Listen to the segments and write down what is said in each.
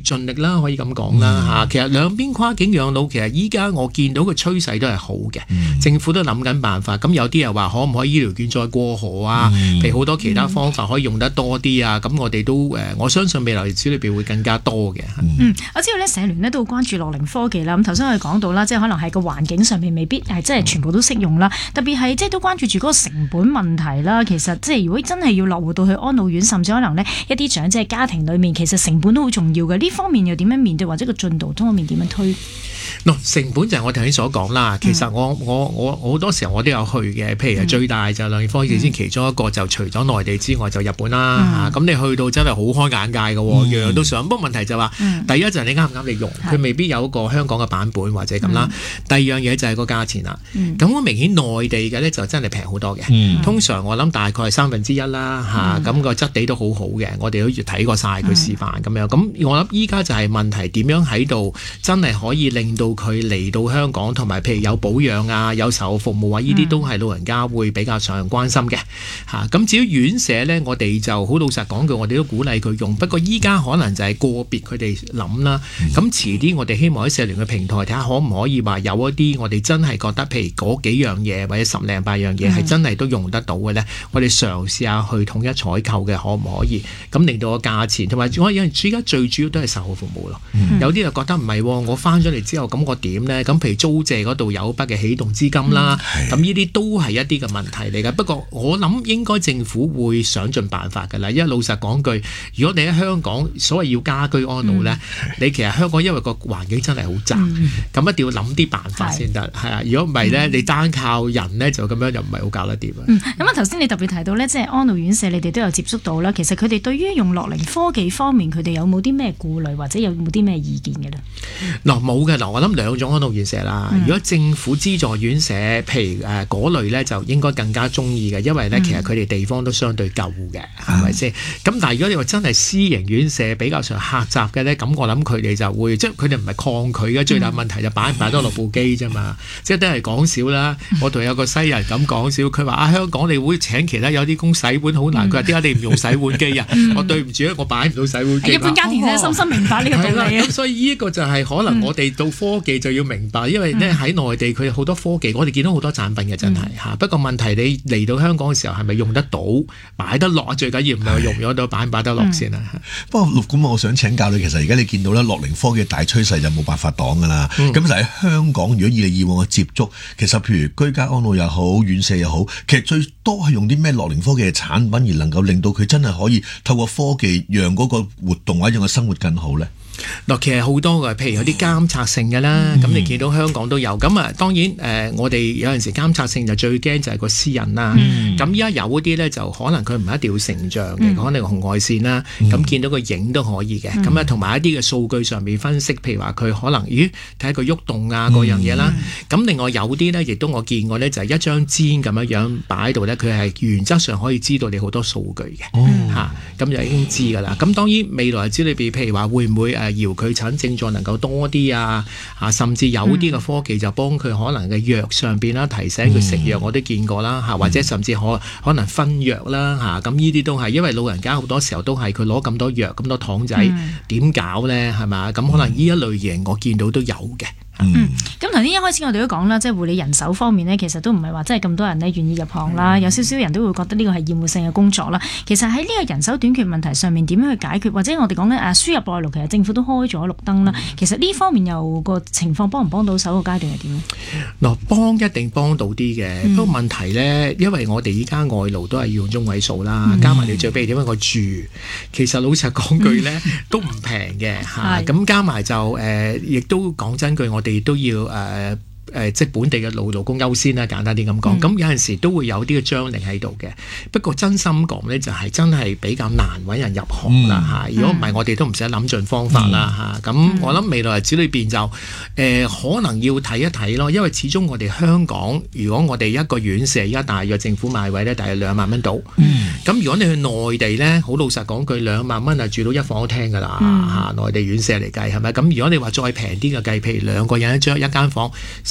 盡力啦，可以咁講啦嚇。其實兩邊跨境養老，其實依家我見到嘅趨勢都係好嘅，政府都諗緊辦法。咁有啲人話可唔可以醫療券再過河啊？譬如好多其他方法可以用得多啲啊。咁我哋都我相信未來日子裏邊會更加多嘅。 我知道咧社聯咧都好關注樂齡科技啦。咁頭先我哋講到啦，即係可能係個環境上面未必係即係全部都適用啦。特別係即係都關注住嗰個成本問題啦。其實即係如果真係要落戶到去安老院，甚至可能呢一啲長者家庭裏面，其實成本都好重要嘅。呢方面又點樣面對，或者個進度方面點樣推？ 成本就係我頭先所講啦。其實我好多時候我都有去嘅。譬如最大就樂齡科技先其中一個，就除咗內地之外就日本啦。咁你去到真係好開眼界嘅，樣樣都想。不過問題就話，第一就係你啱唔啱你用，佢未必有一個香港嘅版本或者咁啦。第二樣嘢就係個價錢啦。咁好明顯內地嘅咧就真係平好多嘅。通常我諗大概係1/3啦嚇。咁個質地都好好嘅，我哋都睇過晒佢示範咁樣。咁我諗依家就係問題點樣喺度真係可以令到佢嚟到香港，同埋譬如有保養啊、有售後服務啊，呢啲都係老人家會比較上關心嘅嚇。咁至於院舍呢，我哋就好老實講句，我哋都鼓勵佢用。不過依家可能就係個別佢哋諗啦。咁遲啲我哋希望喺社聯嘅平台睇下可唔可以話有一啲我哋真係覺得譬如嗰幾樣嘢或者10零8樣嘢係真係都用得到嘅呢。我哋嘗試下去統一採購嘅可唔可以？咁令到個價錢同埋我有陣依家最主要都係售後服務咯。有啲就覺得唔係，我翻咗嚟之後咁我點呢？咁譬如租借嗰度有筆嘅起動資金啦，咁呢啲都係一啲嘅問題嚟㗎。不過我諗應該政府會想盡辦法㗎啦。因為老實講句，如果你喺香港所謂要家居安老呢，你其實香港因為個環境真係好窄，咁一定要諗啲辦法先得。係啊，如果唔係呢，你單靠人呢，就咁樣就唔係好搞得掂啊。 咁啊頭先你特別提到呢，即係安老院舍你哋都有接觸到啦。其實佢哋對於用樂齡科技方面，佢哋有冇啲咩顧慮或者有冇啲咩意見嘅呢？ 冇嘅。我諗兩種安老院舍啦。如果政府資助院舍，譬如嗰類呢，就應該更加中意嘅，因為呢，其實佢哋地方都相對夠嘅，係咪先？咁但係如果你話真係私營院舍比較上狹窄嘅呢，咁我諗佢哋就會即係佢哋唔係抗拒嘅，最大問題就擺唔擺得落部機啫嘛。即係都係講笑啦。我同有個西人咁講笑，佢話香港你會請其他有啲工洗碗好難，佢話點解你唔用洗碗機啊？我對唔住我擺唔到洗碗機。一般家庭咧深深明白呢個道理。咁所以呢一個就係可能我哋到科技就要明白，因為呢喺內地佢好多科技，我哋見到好多產品嘅真係嚇。不過問題你嚟到香港嘅時候係咪用得到、擺得落？最緊要唔係用唔用到、擺唔擺得落先啊。 不過咁我想請教你，其實而家你見到咧樂齡科技大趨勢就冇辦法擋㗎啦。咁就喺香港，如果以你以往嘅接觸，其實譬如居家安老又好、院舍又好，其實最多係用啲咩樂齡科技嘅產品而能夠令到佢真係可以透過科技讓嗰個活動或者讓個生活更好咧？ 嗱，其實好多嘅，譬如有啲監察性嘅啦，咁你見到香港都有。咁啊，當然我哋有陣時監察性就最驚就係個私隱啦。咁依家有嗰啲咧，就可能佢唔係一定要成像嘅，可能紅外線啦，咁見到個影都可以嘅。咁啊，同埋一啲嘅數據上面分析，譬如話佢可能睇下佢喐動啊嗰樣嘢啦。咁另外有啲咧，亦都我見過咧，就係一張氈咁樣擺喺度咧，佢係原則上可以知道你好多數據嘅嚇，咁就已經知㗎啦。咁當然未來之裏邊，譬如話會唔會遙距診症狀能夠多啲啊，甚至有啲嘅科技就幫佢可能嘅藥上邊啦，提醒佢食藥，我都見過啦嚇，或者甚至可能分藥啦嚇，咁呢啲都係因為老人家好多時候都係佢攞咁多藥咁多糖仔點搞咧係嘛？咁可能呢一類型我見到都有嘅。 咁頭先一開始我哋都講啦，即係護理人手方面呢，其實都唔係話真係咁多人呢願意入行啦，有少少人都會覺得呢個係厭惡性嘅工作啦。其實喺呢個人手短缺問題上面點樣去解決，或者我哋講緊輸入外勞，其實政府都開咗綠燈啦。其實呢方面又個情況幫唔幫到手個階段係點？ 嗱，幫一定幫到啲嘅，不過問題呢，因為我哋依家外勞都係要用中位數啦，加埋你最弊點樣個住，其實老實講句呢，都唔平嘅嚇，咁加埋就亦都講真句我哋都要即係本地嘅勞工優先啦，簡單啲咁講。咁有陣時都會有啲嘅張力喺度嘅。不過真心講呢，就係真係比較難揾人入行啦嚇。如果唔係，我哋都唔使諗盡方法啦嚇。咁我諗未來日子裏邊就可能要睇一睇咯，因為始終我哋香港，如果我哋一個院舍而家大約政府賣位呢，大約2萬蚊到。咁如果你去內地呢，好老實講句，2萬蚊係住到一房一廳㗎啦嚇。內地院舍嚟計係咪？咁如果你話再平啲嘅計，譬如2個人一間房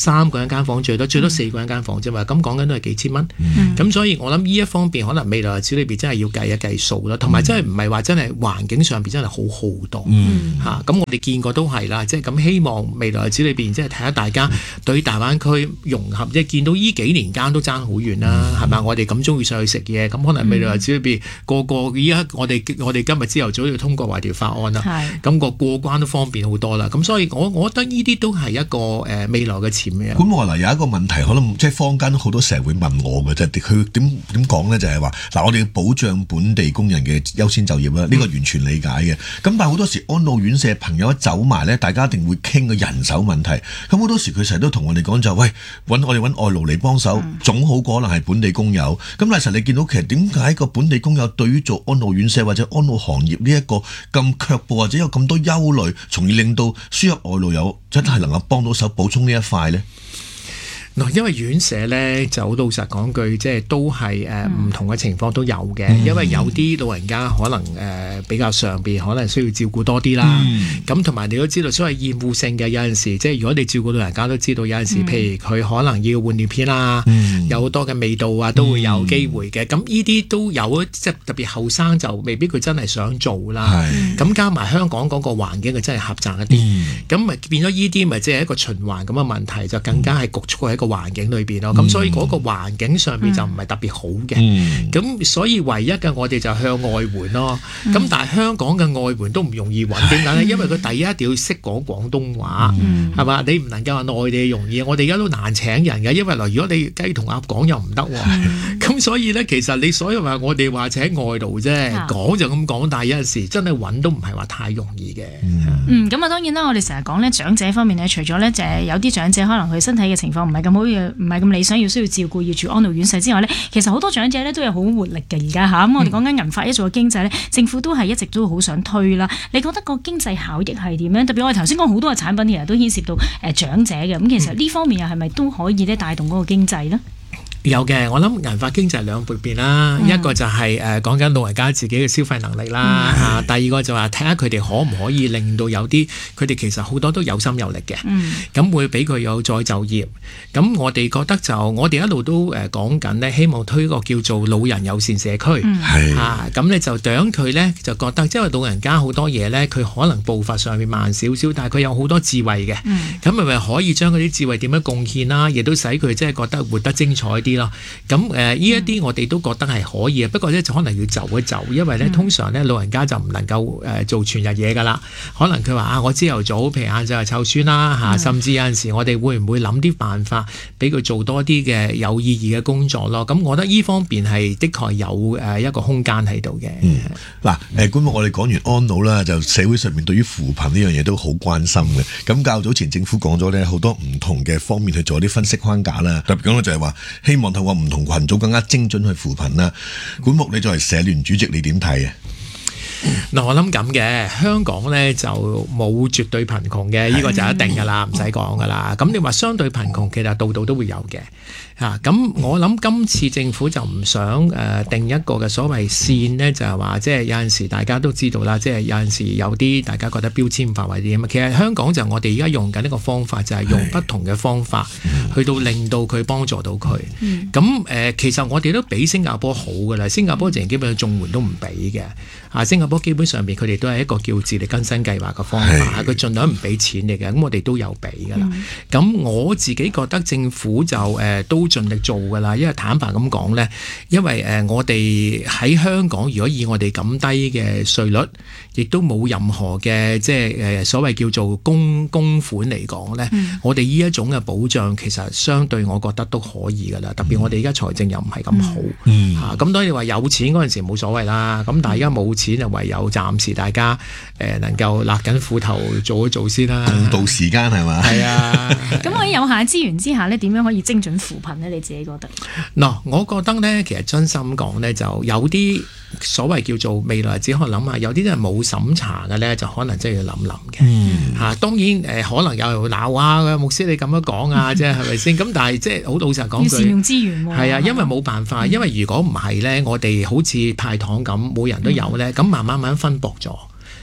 3個人間房最多4個人間房啫嘛，咁講緊都係幾千蚊。咁所以我諗呢一方面可能未來日子裏邊真係要計一計數啦，同埋真係唔係話真係環境上邊真係好多嚇。咁我哋見過都係啦，即係咁希望未來日子裏邊即係睇下大家對大灣區融合，即係見到呢幾年間都爭好遠啦，係咪？我哋咁中意上去食嘢，咁可能未來日子裏邊個依家我哋今日朝頭早要通過華條法案啦，咁個過關都方便好多啦。咁所以我覺得呢啲都係一個未來嘅潛力。 咁我嗱有一個問題，可能即係坊間好多成日會問我嘅啫，佢點講咧？就係話嗱，我哋要保障本地工人嘅優先就業啦，呢個完全理解嘅。咁但係好多時安老院舍朋友一走埋咧，大家一定會傾個人手問題。咁好多時佢成日都同我哋講就喂，我哋揾外勞嚟幫手，總好過可能係本地工友。咁其實你見到其實點解個本地工友對於做安老院舍或者安老行業呢一個咁卻步，或者有咁多憂慮，從而令到輸入外勞有真係能夠幫到手補充呢一塊咧？ 嗱，因為院舍咧就好老實講句，即係都係唔同嘅情況都有嘅。因為有啲老人家可能比較上邊可能需要照顧多啲啦。咁同埋你都知道，所謂厭惡性嘅有陣時，即係如果你照顧老人家都知道，有陣時譬如佢可能要換尿片啦，有好多嘅味道啊，都會有機會嘅。咁呢啲都有，即係特別後生就未必佢真係想做啦。咁加埋香港嗰個環境，佢真係狹窄一啲。咁咪變咗呢啲咪即係一個循環咁嘅問題，就更加係局促喺個環境裏邊咯，咁所以嗰個環境上面就唔係特別好嘅，咁所以唯一嘅我哋就向外援咯。咁但係香港嘅外援都唔容易揾，點解呢？因為佢第一一定要識講廣東話，係嘛？你唔能夠話內地容易，我哋而家都難請人嘅，因為如果你雞同鴨講又唔得喎。咁所以呢，其實你所以話我哋話請外勞啫，講就咁講，但係有陣時真係揾都唔係話太容易嘅。 咁啊當然啦，我哋成日講呢長者方面呢，除咗呢就係有啲長者可能佢身體嘅情況唔係咁好，唔係咁理想，要需要照顧，要住安老院舍之外呢，其實好多長者呢都有好活力嘅而家嚇。咁我哋講緊銀髮一族嘅經濟呢，政府都係一直都好想推啦。你覺得個經濟效益係點樣？特別我哋頭先講好多嘅產品其實都牽涉到長者嘅，咁其實呢方面又係咪都可以咧帶動嗰個經濟呢？ 有嘅，我諗銀髮經濟兩撥邊啦，一個就係講緊老人家自己嘅消費能力啦，第二個就話睇下佢哋可唔可以令到有啲佢哋其實好多都有心有力嘅，咁會俾佢有再就業。咁我哋覺得就我哋一路都講緊呢，希望推一個叫做老人友善社區，咁你就等佢呢，就覺得，因為老人家好多嘢呢，佢可能步伐上面慢少少，但係佢有好多智慧嘅，咁咪可以將嗰啲智慧點樣貢獻啦，亦都使佢即係覺得活得精彩啲。咁呢一啲我哋都覺得係可以嘅，不過咧就可能要就一就，因為咧通常咧老人家就唔能夠做全日嘢㗎啦，可能佢話我朝頭早譬如晏晝係湊孫啦甚至有陣時我哋會唔會諗啲辦法俾佢做多啲嘅有意義嘅工作咯？咁我覺得呢方面係的確有一個空間喺度嘅。 嗱官牧，我哋講完安老啦，就社會上面對於扶貧呢樣嘢都好關心嘅。咁較早前政府講咗咧好多唔同嘅方面去做啲分析框架啦，特別講到就係話希望透過唔同群組更加精準去扶貧啦。管牧，你作為社聯主席，你點睇啊？ 嗱，我諗咁嘅，香港咧就冇絕對貧窮嘅，呢個就一定噶啦，唔使講噶啦。咁你話相對貧窮，其實度度都會有嘅。咁我諗今次政府就唔想定一個嘅所謂線呢，就係話即係有陣時大家都知道啦，即係有陣時有啲大家覺得標籤化或者點啊。其實香港就我哋而家用緊呢個方法，就係用不同嘅方法去到令到佢幫助到佢。咁其實我哋都比新加坡好噶啦，新加坡淨基本上綜援都唔俾嘅。新加坡基本上面佢哋都係一個叫自力更生計劃嘅方法，佢盡量唔俾錢你嘅，咁我哋都有俾噶啦。咁我自己覺得政府就都盡力做噶啦，因為坦白咁講呢，因為我哋喺香港，如果以我哋咁低嘅稅率，亦都冇任何嘅即係所謂叫做公款嚟講呢，我哋呢一種嘅保障其實相對我覺得都可以噶啦。特別我哋而家財政又唔係咁好，咁當然話有錢嗰陣時冇所謂啦。咁但係而家冇錢就唯有暫時大家能夠勒緊褲頭做一做先啦。共度時間係嘛？係啊。 咁喺有限資源之下呢，點樣可以精準扶貧呢？你自己覺得？ 嗱，我覺得呢，其實真心講呢，就有啲所謂叫做未來只可以諗下，有啲真係冇審查嘅呢，就可能真係要諗諗嘅。當然可能有鬧啊，牧師你咁樣講啊，即係係咪先？咁但係即係好老實講句， 要善用資源喎。 係啊，因為冇辦法，因為如果唔係呢，我哋好似派糖咁，每人都有呢，咁慢慢分薄咗。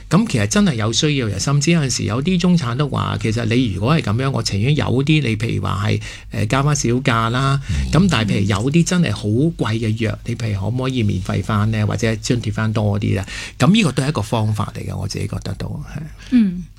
咁其實真係有需要嘅，甚至有陣時有啲中產都話，其實你如果係咁樣，我情願有啲你譬如話係加翻少價啦，咁但係譬如有啲真係好貴嘅藥，你譬如可唔可以免費翻呢？或者津貼翻多啲咧？咁呢個都係一個方法嚟嘅，我自己覺得都係。